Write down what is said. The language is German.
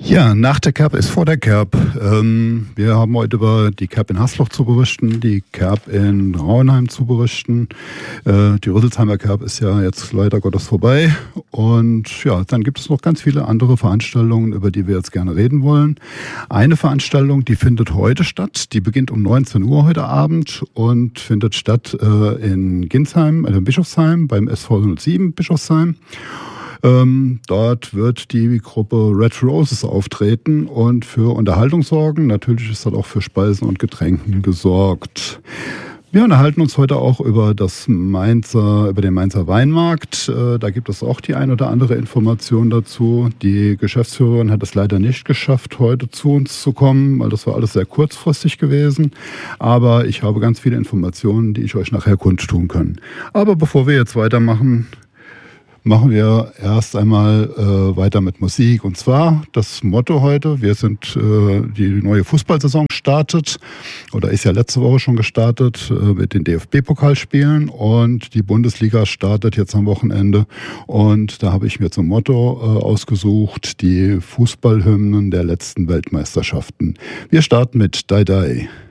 Ja, nach der Kerb ist vor der Kerb. Wir haben heute über die Kerb in Hasloch zu berichten, die Kerb in Rauenheim zu berichten. Die Rüsselsheimer Kerb ist ja jetzt leider Gottes vorbei. Und ja, dann gibt es noch ganz viele andere Veranstaltungen, über die wir jetzt gerne reden wollen. Eine Veranstaltung, die findet heute statt. Die beginnt um 19 Uhr heute Abend und findet statt in Ginsheim, in Bischofsheim, beim SV 07 Bischofsheim. Dort wird die Gruppe Red Roses auftreten und für Unterhaltung sorgen. Natürlich ist dort auch für Speisen und Getränken gesorgt. Wir unterhalten uns heute auch über den Mainzer Weinmarkt. Da gibt es auch die ein oder andere Information dazu. Die Geschäftsführerin hat es leider nicht geschafft, heute zu uns zu kommen, weil das war alles sehr kurzfristig gewesen. Aber ich habe ganz viele Informationen, die ich euch nachher kundtun kann. Aber bevor wir jetzt weitermachen, machen wir erst einmal weiter mit Musik. Und zwar das Motto heute, die neue Fußballsaison startet, oder ist ja letzte Woche schon gestartet mit den DFB-Pokalspielen, und die Bundesliga startet jetzt am Wochenende. Und da habe ich mir zum Motto ausgesucht, die Fußballhymnen der letzten Weltmeisterschaften. Wir starten mit Die Die.